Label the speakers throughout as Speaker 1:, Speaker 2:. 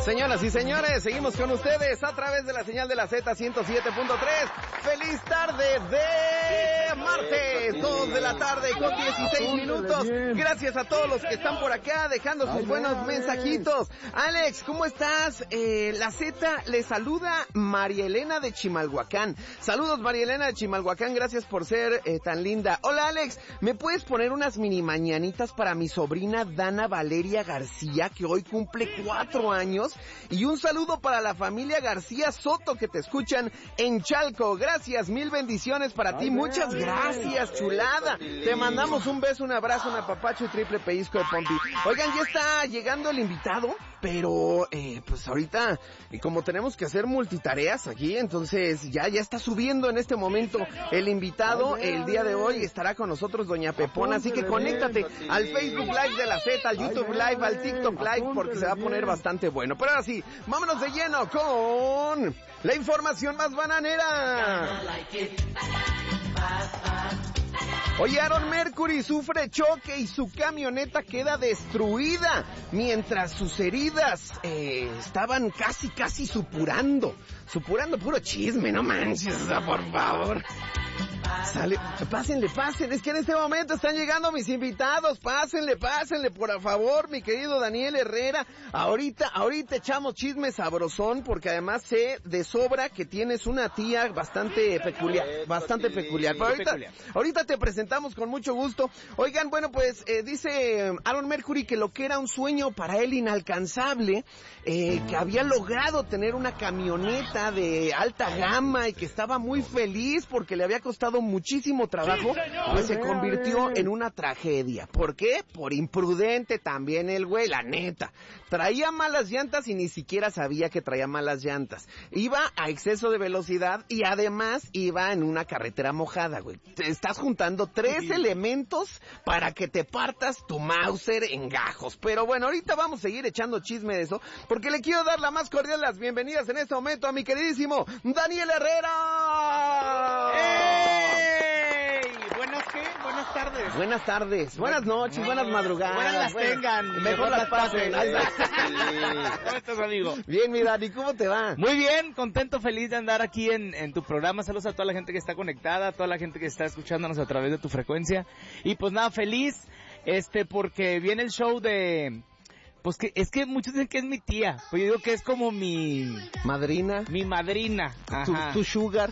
Speaker 1: Señoras y señores, seguimos con ustedes a través de la señal de la Z107.3. ¡Feliz tarde de martes! 2 de la tarde con 16 minutos. Gracias a todos los que están por acá dejando sus buenos mensajitos. Alex, ¿cómo estás? La Z le saluda María Elena de Chimalhuacán. Saludos, María Elena de Chimalhuacán, gracias por ser tan linda. Hola, Alex, ¿me puedes poner unas mini mañanitas para mi sobrina Dana Valeria García, que hoy cumple 4 años? Y un saludo para la familia García Soto que te escuchan en Chalco. Gracias, mil bendiciones para ti. Muchas gracias, chulada. Te mandamos un beso, un abrazo, un apapacho y triple pellizco de Pompi. Oigan, ya está llegando el invitado, pero pues ahorita, como tenemos que hacer multitareas aquí, entonces ya está subiendo en este momento el invitado. El día de hoy estará con nosotros doña Pepona, así que conéctate al Facebook Live de la Z, al YouTube Live, al TikTok Live, porque se va a poner bastante bueno. Pero ahora sí, vámonos de lleno con la información más bananera. Oye, Aaron Mercury sufre choque y su camioneta queda destruida, mientras sus heridas estaban casi supurando. Supurando puro chisme, no manches, o sea, por favor. Sale, pásenle, es que en este momento están llegando mis invitados, pásenle, por favor, mi querido Daniel Herrera. Ahorita echamos chisme sabrosón, porque además sé de sobra que tienes una tía bastante peculiar. Pero ahorita te presentamos con mucho gusto. Oigan, bueno, pues dice Aaron Mercury que lo que era un sueño para él inalcanzable, que había logrado tener una camioneta de alta gama y que estaba muy feliz porque le había costado muchísimo trabajo, pues se convirtió en una tragedia. ¿Por qué? Por imprudente también el güey, la neta. Traía malas llantas y ni siquiera sabía que traía malas llantas. Iba a exceso de velocidad y además iba en una carretera mojada, güey. Te estás juntando 3 elementos para que te partas tu Mauser en gajos. Pero bueno, ahorita vamos a seguir echando chisme de eso, porque le quiero dar la más cordial las bienvenidas en este momento a mi queridísimo Daniel Herrera.
Speaker 2: Buenas tardes.
Speaker 1: Buenas tardes, buenas noches, buenas madrugadas.
Speaker 2: Buenas las tengan.
Speaker 1: Mejor las pasen.
Speaker 2: ¿Cómo estás, amigo?
Speaker 1: Bien, mi Dani, ¿cómo te va?
Speaker 2: Muy bien, contento, feliz de andar aquí en tu programa. Saludos a toda la gente que está conectada, a toda la gente que está escuchándonos a través de tu frecuencia. Y pues nada, feliz, porque viene el show de... Pues que es que muchos dicen que es mi tía, pues yo digo que es como mi...
Speaker 1: ¿Madrina?
Speaker 2: Mi madrina. Ajá.
Speaker 1: ¿Tu sugar?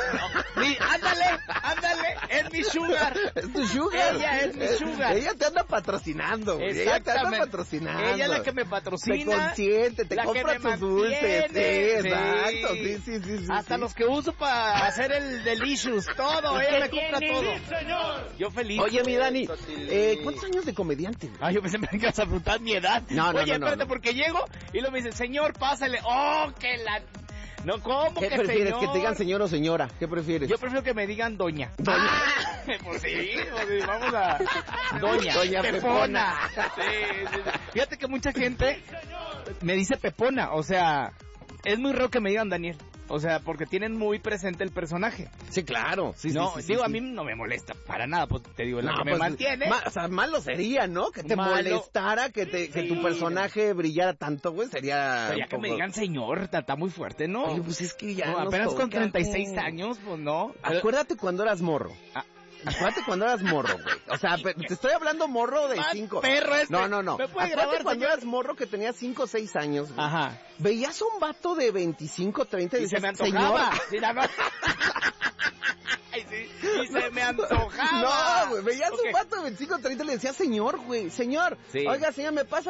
Speaker 2: Ándale, es mi sugar.
Speaker 1: ¿Es tu sugar?
Speaker 2: Ella es mi sugar.
Speaker 1: Ella te anda patrocinando. Ella te anda patrocinando.
Speaker 2: Ella es la que me patrocina.
Speaker 1: Te consiente, te compra tus dulces. Sí, exacto, sí.
Speaker 2: Hasta los que uso para hacer el Delicious, todo, ella me compra todo. Señor? Yo feliz.
Speaker 1: Oye, mi Dani, ¿cuántos años de comediante?
Speaker 2: Yo pensé que me ibas a preguntar mi edad.
Speaker 1: No,
Speaker 2: Oye, espérate, porque llego y luego me dice, señor, pásale. ¡Oh, que la... No, ¿cómo que señor?
Speaker 1: ¿Qué prefieres, que te digan señor o señora? ¿Qué prefieres?
Speaker 2: Yo prefiero que me digan doña. Pues sí, vamos a... Doña
Speaker 1: Pepona.
Speaker 2: Sí. Fíjate que mucha gente me dice Pepona, o sea, es muy raro que me digan Daniel. O sea, porque tienen muy presente el personaje.
Speaker 1: Sí, claro. Sí,
Speaker 2: a mí no me molesta para nada, pues te digo, es lo que me mantiene.
Speaker 1: O sea, malo sería, ¿no? Que te molestara, que tu personaje brillara tanto, güey, sería...
Speaker 2: Pero ya que me digan señor, está muy fuerte, ¿no?
Speaker 1: Oye, pues es que ya
Speaker 2: apenas con 36 años, pues no.
Speaker 1: Acuérdate cuando eras morro. Acuérdate cuando eras morro, güey. O sea, te estoy hablando morro de 5.
Speaker 2: Perro este.
Speaker 1: No.
Speaker 2: Acuérdate
Speaker 1: cuando eras morro que tenías 5 o 6 años, güey.
Speaker 2: Ajá.
Speaker 1: Veías a un vato de 25, 30 y
Speaker 2: se
Speaker 1: decías,
Speaker 2: me antojaba.
Speaker 1: Señora.
Speaker 2: Y se me antojaba.
Speaker 1: No, güey, veías un vato de 25, 30 y le decías, señor, güey, señor. Sí. Oiga, señor, ¿me pasa